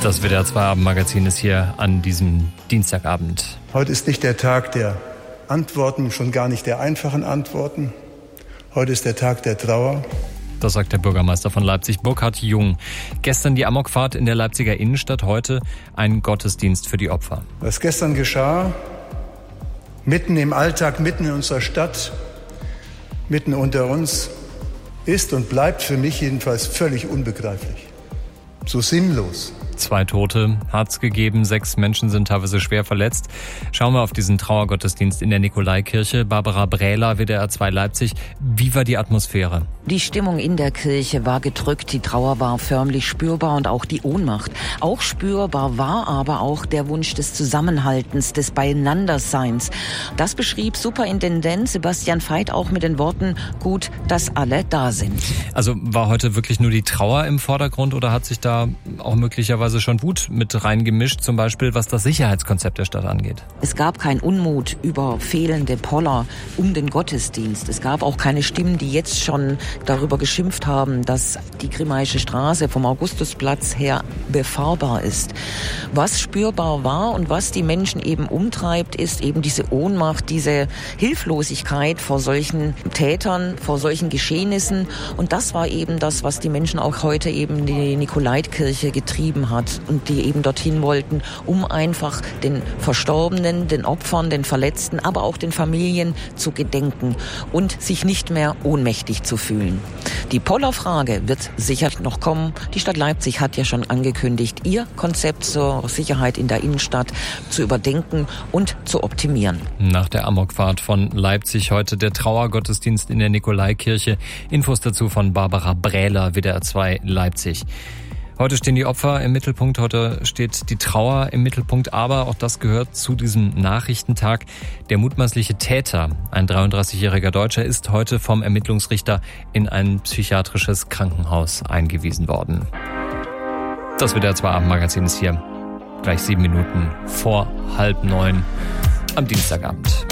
Das WDR 2 Abendmagazin ist hier an diesem Dienstagabend. Heute ist nicht der Tag der Antworten, schon gar nicht der einfachen Antworten. Heute ist der Tag der Trauer. Das sagt der Bürgermeister von Leipzig, Burkhard Jung. Gestern die Amokfahrt in der Leipziger Innenstadt, heute ein Gottesdienst für die Opfer. Was gestern geschah, mitten im Alltag, mitten in unserer Stadt, mitten unter uns, ist und bleibt für mich jedenfalls völlig unbegreiflich. So sinnlos. 2 Tote hat's gegeben, 6 Menschen sind teilweise schwer verletzt. Schauen wir auf diesen Trauergottesdienst in der Nikolaikirche. Barbara Brähler, WDR 2 Leipzig. Wie war die Atmosphäre? Die Stimmung in der Kirche war gedrückt, die Trauer war förmlich spürbar und auch die Ohnmacht. Auch spürbar war aber auch der Wunsch des Zusammenhaltens, des Beieinanderseins. Das beschrieb Superintendent Sebastian Veit auch mit den Worten, gut, dass alle da sind. Also war heute wirklich nur die Trauer im Vordergrund oder hat sich da auch möglicherweise schon Wut mit reingemischt, zum Beispiel was das Sicherheitskonzept der Stadt angeht? Es gab keinen Unmut über fehlende Poller um den Gottesdienst. Es gab auch keine Stimmen, die jetzt schon darüber geschimpft haben, dass die Grimmaische Straße vom Augustusplatz her befahrbar ist. Was spürbar war und was die Menschen eben umtreibt, ist eben diese Ohnmacht, diese Hilflosigkeit vor solchen Tätern, vor solchen Geschehnissen. Und das war eben das, was die Menschen auch heute eben in die Nikolaikirche getrieben hat und die eben dorthin wollten, um einfach den Verstorbenen, den Opfern, den Verletzten, aber auch den Familien zu gedenken und sich nicht mehr ohnmächtig zu fühlen. Die Pollerfrage wird sicher noch kommen. Die Stadt Leipzig hat ja schon angekündigt, ihr Konzept zur Sicherheit in der Innenstadt zu überdenken und zu optimieren. Nach der Amokfahrt von Leipzig heute der Trauergottesdienst in der Nikolaikirche. Infos dazu von Barbara Brähler, WDR 2 Leipzig. Heute stehen die Opfer im Mittelpunkt, heute steht die Trauer im Mittelpunkt, aber auch das gehört zu diesem Nachrichtentag. Der mutmaßliche Täter, ein 33-jähriger Deutscher, ist heute vom Ermittlungsrichter in ein psychiatrisches Krankenhaus eingewiesen worden. Das WDR 2 Abendmagazin ist hier gleich 7 Minuten vor 8:30 am Dienstagabend.